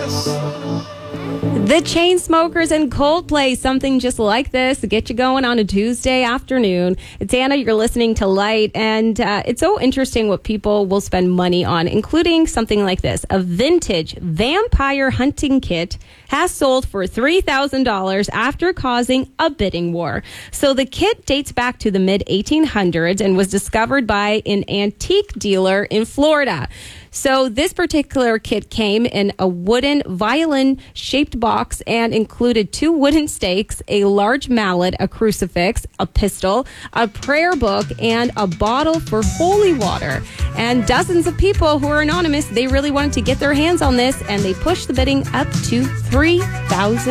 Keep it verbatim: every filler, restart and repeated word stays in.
The Chainsmokers and Coldplay, something just like this to get you going on a Tuesday afternoon. It's Anna, you're listening to Light, and uh, it's so interesting what people will spend money on, including something like this. A vintage vampire hunting kit has sold for three thousand dollars after causing a bidding war. So the kit dates back to the mid eighteen hundreds and was discovered by an antique dealer in Florida. So this particular kit came in a wooden violin-shaped box and included two wooden stakes, a large mallet, a crucifix, a pistol, a prayer book, and a bottle for holy water. And dozens of people who are anonymous, they really wanted to get their hands on this, and they pushed the bidding up to three thousand dollars.